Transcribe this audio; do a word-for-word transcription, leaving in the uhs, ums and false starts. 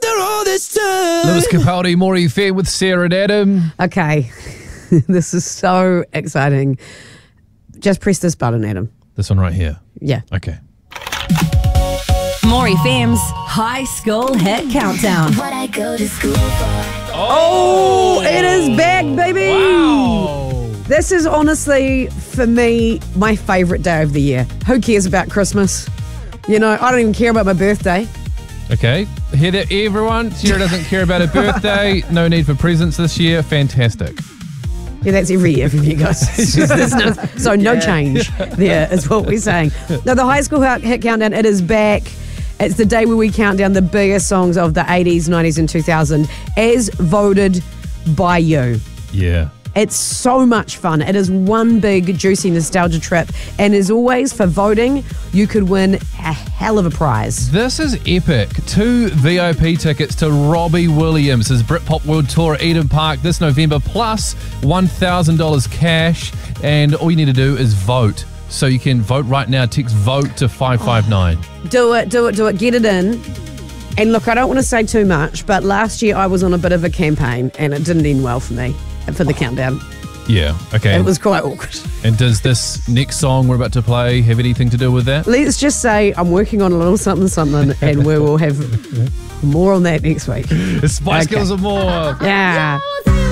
after all this time. Lewis Capaldi, Maury Fair with Sarah and Adam. Okay, this is so exciting. Just press this button, Adam. This one right here. Yeah. Okay. Maury Fem's High School Hit Countdown. What I go to school for. Oh, it is back, baby. Wow. This is honestly, for me, my favourite day of the year. Who cares about Christmas? You know, I don't even care about my birthday. Okay. Hear that, everyone? Sarah doesn't care about her birthday. No need for presents this year. Fantastic. Yeah, that's every year from you guys. There's no- so no change there is what we're saying. Now, the High School Hit Countdown, it is back. It's the day where we count down the biggest songs of the eighties, nineties and two thousand as voted by you. Yeah. It's so much fun. It is one big, juicy nostalgia trip. And as always, for voting, you could win a hell of a prize. This is epic. Two V I P tickets to Robbie Williams' Britpop World Tour at Eden Park this November, plus one thousand dollars cash. And all you need to do is vote. So you can vote right now. Text VOTE to five five nine. Do it, do it, do it. Get it in. And look, I don't want to say too much, but last year I was on a bit of a campaign and it didn't end well for me for the countdown. Yeah, okay. It was quite awkward. And does this next song we're about to play have anything to do with that? Let's just say I'm working on a little something something and we will have more on that next week. The Spice Okay. Girls and more. Yeah.